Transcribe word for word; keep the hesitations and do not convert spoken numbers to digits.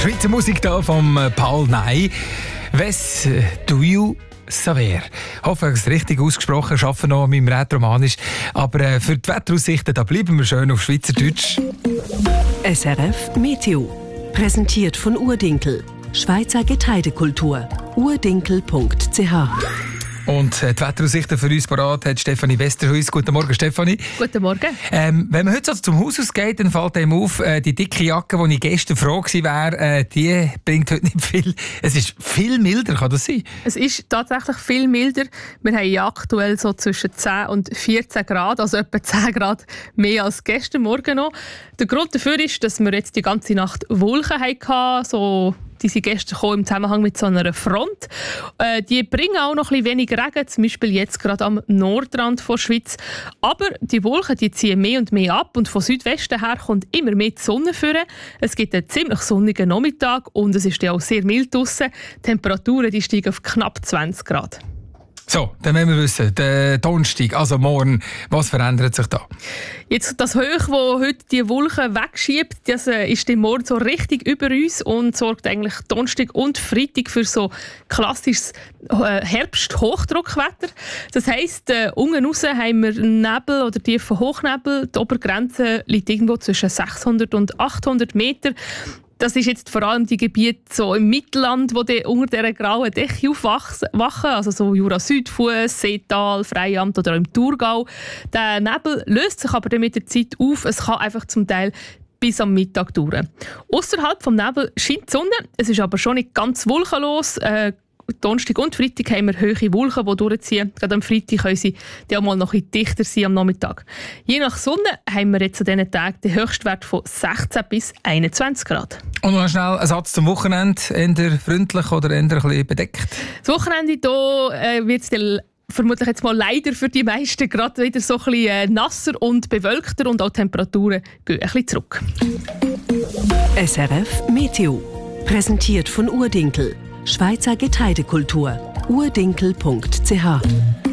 Schweizer Musik hier vom Paul Ney. «Wes du you saver». Ich hoffe, ich habe es richtig ausgesprochen. Ich arbeite noch an meinem Rätoromanisch. Aber äh, für die Wetteraussichten, da bleiben wir schön auf Schweizerdeutsch. S R F Meteo. Präsentiert von Urdinkel. Schweizer Getreidekultur. urdinkel punkt c h. Und äh, die Wetteraussichten für uns parat hat Stefanie Westerhuis. Guten Morgen, Stefanie. Guten Morgen. Ähm, wenn man heute also zum Haus ausgeht, dann fällt einem auf, äh, die dicke Jacke, die ich gestern froh gewesen wäre, äh, die bringt heute nicht viel. Es ist viel milder, kann das sein? Es ist tatsächlich viel milder. Wir haben ja aktuell so zwischen zehn und vierzehn Grad, also etwa zehn Grad mehr als gestern Morgen noch. Der Grund dafür ist, dass wir jetzt die ganze Nacht Wolken hatten, so die sind gestern gekommen im Zusammenhang mit so einer Front. Äh, die bringen auch noch ein bisschen weniger Regen, zum Beispiel jetzt gerade am Nordrand der Schweiz. Aber die Wolken die ziehen mehr und mehr ab und von Südwesten her kommt immer mehr die Sonne führen. Es gibt einen ziemlich sonnigen Nachmittag und es ist ja auch sehr mild draussen. Die Temperaturen die steigen auf knapp zwanzig Grad. So, dann wollen wir wissen, der Donnerstag, also morgen, was verändert sich da? Jetzt das Hoch, das heute die Wolken wegschiebt, das ist dann morgen so richtig über uns und sorgt eigentlich Donnerstag und Freitag für so klassisches Herbst-Hochdruckwetter. Das heisst, äh, unten raus haben wir Nebel oder tiefen Hochnebel. Die Obergrenze liegt irgendwo zwischen sechshundert und achthundert Meter. Das ist jetzt vor allem die Gebiete so im Mittelland, wo die unter dieser grauen Decke aufwachen, also so Jura-Südfuss, Seetal, Freiamt oder auch im Thurgau. Der Nebel löst sich aber dann mit der Zeit auf. Es kann einfach zum Teil bis am Mittag dauern. Ausserhalb vom Nebel scheint die Sonne, es ist aber schon nicht ganz wolkenlos. Äh, Donnerstag und Freitag haben wir hohe Wolken, die durchziehen. Gerade am Freitag können sie auch mal noch ein bisschen dichter sein am Nachmittag. Je nach Sonne haben wir jetzt an diesen Tagen den Höchstwert von sechzehn bis einundzwanzig Grad. Und noch schnell ein Satz zum Wochenende. Eher freundlich oder eher ein bisschen bedeckt? Das Wochenende hier äh, wird es vermutlich jetzt mal leider für die meisten gerade wieder so ein bisschen äh, nasser und bewölkter und auch die Temperaturen gehen ein bisschen zurück. S R F Meteo. Präsentiert von Urdinkel. Schweizer Getreidekultur. urdinkel punkt c h.